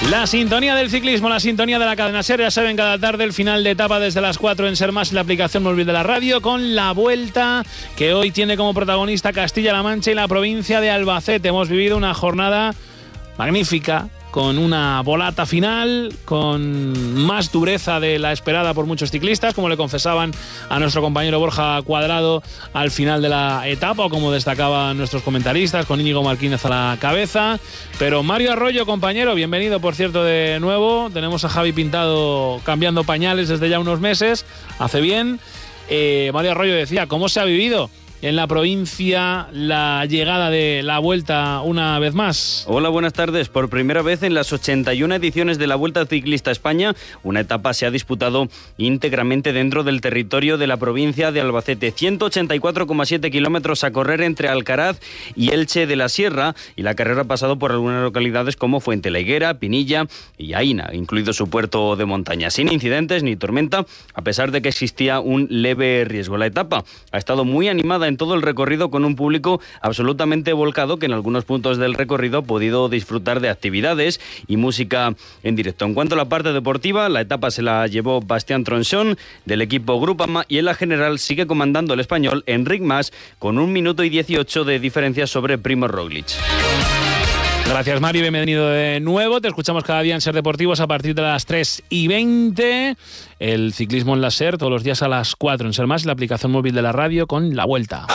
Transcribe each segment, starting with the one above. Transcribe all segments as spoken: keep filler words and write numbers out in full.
La sintonía del ciclismo, la sintonía de la cadena SER, ya saben, cada tarde el final de etapa desde las cuatro en SER Más y la aplicación móvil de la radio, con la Vuelta que hoy tiene como protagonista Castilla-La Mancha y la provincia de Albacete. Hemos vivido una jornada magnífica, con una volata final, con más dureza de la esperada por muchos ciclistas, como le confesaban a nuestro compañero Borja Cuadrado al final de la etapa, o como destacaban nuestros comentaristas, con Íñigo Martínez a la cabeza. Pero Mario Arroyo, compañero, bienvenido, por cierto, de nuevo. Tenemos a Javi Pintado cambiando pañales desde ya unos meses, hace bien. Eh, Mario Arroyo decía, ¿cómo se ha vivido en la provincia la llegada de la Vuelta una vez más? Hola, buenas tardes. Por primera vez en las ochenta y una ediciones de la Vuelta Ciclista a España, una etapa se ha disputado íntegramente dentro del territorio de la provincia de Albacete. ciento ochenta y cuatro coma siete kilómetros a correr entre Alcaraz y Elche de la Sierra, y la carrera ha pasado por algunas localidades como Fuente la Higuera, Pinilla y Aína, incluido su puerto de montaña, sin incidentes ni tormenta, a pesar de que existía un leve riesgo. La etapa ha estado muy animada en todo el recorrido, con un público absolutamente volcado que en algunos puntos del recorrido ha podido disfrutar de actividades y música en directo. En cuanto a la parte deportiva, la etapa se la llevó Bastián Tronchón del equipo Groupama, y en la general sigue comandando el español Enric Mas con un minuto y dieciocho de diferencia sobre Primož Roglič. Gracias, Mario, bienvenido de nuevo. Te escuchamos cada día en SER Deportivos a partir de las tres y veinte. El ciclismo en la SER todos los días a las cuatro en SER Más y la aplicación móvil de la radio, con la Vuelta.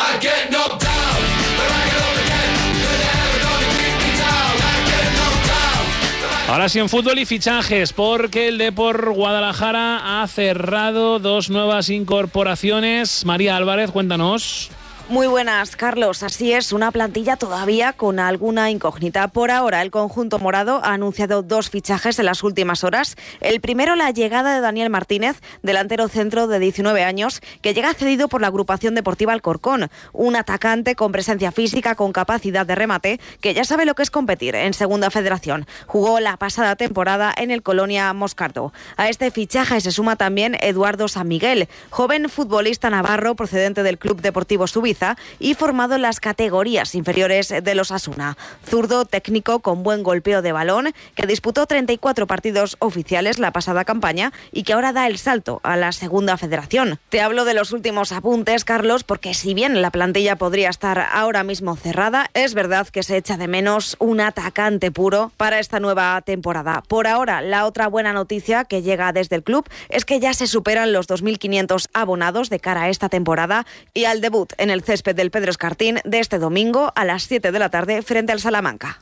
Ahora sí, en fútbol y fichajes, porque el Depor Guadalajara ha cerrado dos nuevas incorporaciones. María Álvarez, cuéntanos. Muy buenas, Carlos. Así es, una plantilla todavía con alguna incógnita. Por ahora, el conjunto morado ha anunciado dos fichajes en las últimas horas. El primero, la llegada de Daniel Martínez, delantero centro de diecinueve años, que llega cedido por la agrupación deportiva Alcorcón. Un atacante con presencia física, con capacidad de remate, que ya sabe lo que es competir en Segunda Federación. Jugó la pasada temporada en el Colonia Moscardo. A este fichaje se suma también Eduardo San Miguel, joven futbolista navarro procedente del Club Deportivo Subiza y formado en las categorías inferiores de los Osasuna. Zurdo, técnico, con buen golpeo de balón, que disputó treinta y cuatro partidos oficiales la pasada campaña y que ahora da el salto a la Segunda Federación. Te hablo de los últimos apuntes, Carlos, porque si bien la plantilla podría estar ahora mismo cerrada, es verdad que se echa de menos un atacante puro para esta nueva temporada. Por ahora, la otra buena noticia que llega desde el club es que ya se superan los dos mil quinientos abonados de cara a esta temporada y al debut en el césped del Pedro Escartín de este domingo a las siete de la tarde frente al Salamanca.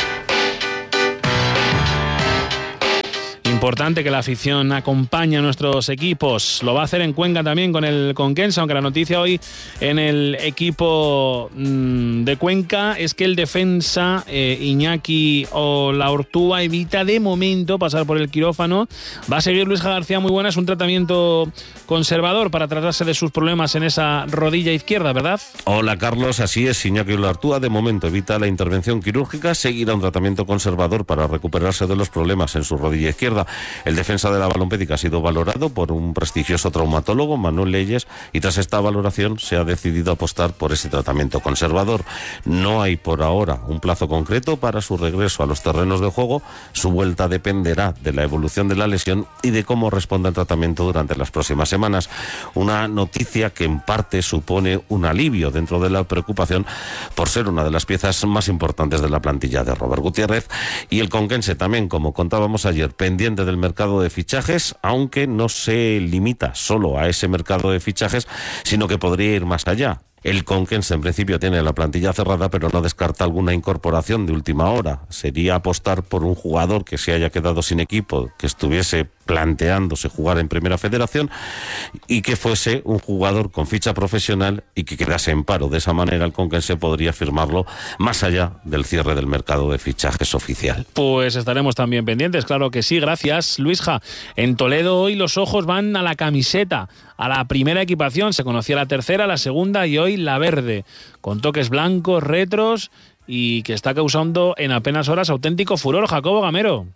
Importante que la afición acompañe a nuestros equipos. Lo va a hacer en Cuenca también con el Conquense, aunque la noticia hoy en el equipo mmm, de Cuenca es que el defensa eh, Iñaki Olaortúa evita de momento pasar por el quirófano. Va a seguir Luis García, muy buena. Es un tratamiento conservador para tratarse de sus problemas en esa rodilla izquierda, ¿verdad? Hola, Carlos, así es. Iñaki Olaortúa de momento evita la intervención quirúrgica, seguirá un tratamiento conservador para recuperarse de los problemas en su rodilla izquierda. El defensa de la Balompédica ha sido valorado por un prestigioso traumatólogo, Manuel Leyes, y tras esta valoración se ha decidido apostar por ese tratamiento conservador. No hay por ahora un plazo concreto para su regreso a los terrenos de juego. Su vuelta dependerá de la evolución de la lesión y de cómo responda el tratamiento durante las próximas semanas. Una noticia que en parte supone un alivio dentro de la preocupación por ser una de las piezas más importantes de la plantilla de Robert Gutiérrez, y el Conquense también, como contábamos ayer, pendiente del mercado de fichajes, aunque no se limita solo a ese mercado de fichajes, sino que podría ir más allá. El Conquense en principio tiene la plantilla cerrada, pero no descarta alguna incorporación de última hora. Sería apostar por un jugador que se haya quedado sin equipo, que estuviese planteándose jugar en Primera Federación y que fuese un jugador con ficha profesional y que quedase en paro. De esa manera el Conquense podría firmarlo más allá del cierre del mercado de fichajes oficial. Pues estaremos también pendientes, claro que sí. Gracias, Luisja. En Toledo hoy los ojos van a la camiseta, a la primera equipación. Se conocía la tercera, la segunda y hoy la verde, con toques blancos, retros, y que está causando en apenas horas auténtico furor. Jacobo Gamero.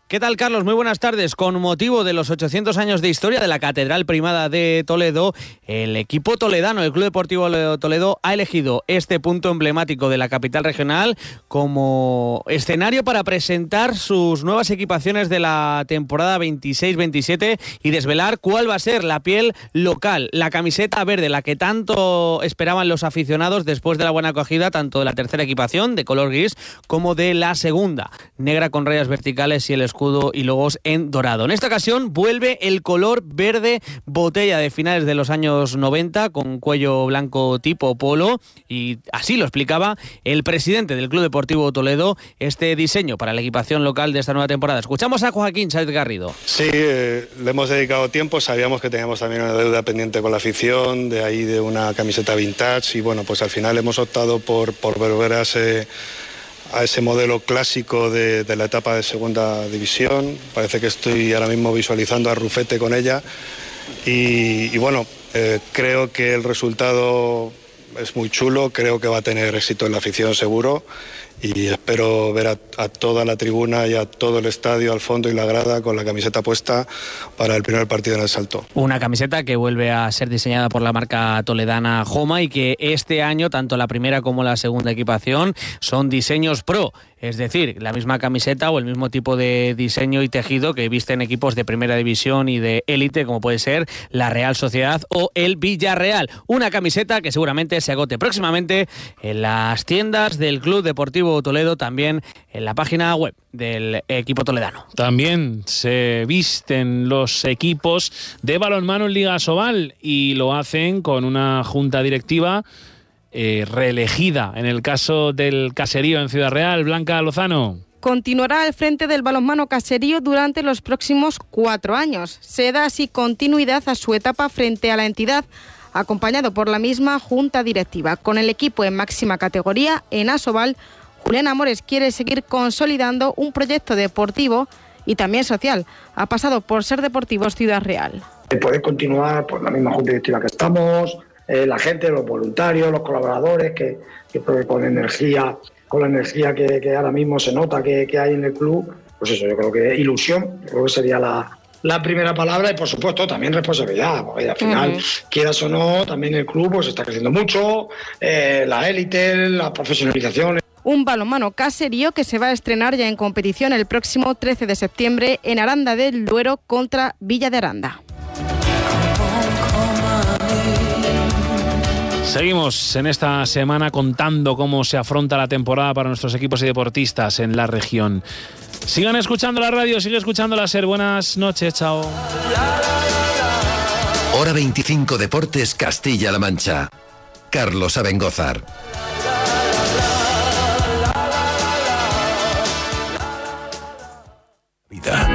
¿Qué tal, Carlos? Muy buenas tardes. Con motivo de los ochocientos años de historia de la Catedral Primada de Toledo, el equipo toledano, el Club Deportivo Toledo, ha elegido este punto emblemático de la capital regional como escenario para presentar sus nuevas equipaciones de la temporada veintiséis veintisiete y desvelar cuál va a ser la piel local, la camiseta verde, la que tanto esperaban los aficionados después de la buena acogida tanto de la tercera equipación, de color gris, como de la segunda, negra con rayas verticales y el escudo escudo y logos en dorado. En esta ocasión vuelve el color verde botella de finales de los años noventa con cuello blanco tipo polo, y así lo explicaba el presidente del Club Deportivo Toledo este diseño para la equipación local de esta nueva temporada. Escuchamos a Joaquín Sáez Garrido. Sí, eh, le hemos dedicado tiempo, sabíamos que teníamos también una deuda pendiente con la afición, de ahí de una camiseta vintage, y bueno, pues al final hemos optado por, por volver a ese a ese modelo clásico de, de la etapa de segunda división. Parece que estoy ahora mismo visualizando a Rufete con ella y, y bueno, eh, creo que el resultado es muy chulo, creo que va a tener éxito en la afición seguro, y espero ver a, a toda la tribuna y a todo el estadio al fondo y la grada con la camiseta puesta para el primer partido en el Salto. Una camiseta que vuelve a ser diseñada por la marca toledana Joma y que este año tanto la primera como la segunda equipación son diseños pro, es decir, la misma camiseta o el mismo tipo de diseño y tejido que visten equipos de primera división y de élite como puede ser la Real Sociedad o el Villarreal. Una camiseta que seguramente se agote próximamente en las tiendas del Club Deportivo Toledo, también en la página web del equipo toledano. También se visten los equipos de balonmano en Liga Sobal y lo hacen con una junta directiva eh, reelegida en el caso del Caserío en Ciudad Real. Blanca Lozano. Continuará al frente del balonmano Caserío durante los próximos cuatro años. Se da así continuidad a su etapa frente a la entidad, acompañado por la misma junta directiva. Con el equipo en máxima categoría en Asobal, Julián Amores quiere seguir consolidando un proyecto deportivo y también social. Ha pasado por Ser Deportivos Ciudad Real. Poder continuar por la misma junta directiva que estamos, eh, la gente, los voluntarios, los colaboradores que, que con energía, con la energía que, que ahora mismo se nota que, que hay en el club, pues eso, yo creo que ilusión, yo creo que sería la, la primera palabra, y por supuesto también responsabilidad, porque al final, uh-huh. quieras o no, también el club pues está creciendo mucho, eh, la élite, la profesionalización. Un balonmano Caserío que se va a estrenar ya en competición el próximo trece de septiembre en Aranda del Duero contra Villa de Aranda. Seguimos en esta semana contando cómo se afronta la temporada para nuestros equipos y deportistas en la región. Sigan escuchando la radio, sigue escuchando la SER. Buenas noches, chao. Hora veinticinco Deportes Castilla-La Mancha. Carlos Abengózar. Vida.